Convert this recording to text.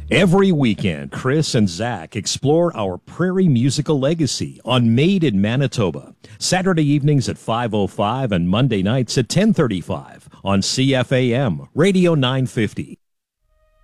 Every weekend, Chris and Zach explore our prairie musical legacy on Made in Manitoba. Saturday evenings at 5:05 and Monday nights at 10:35 on CFAM Radio 950.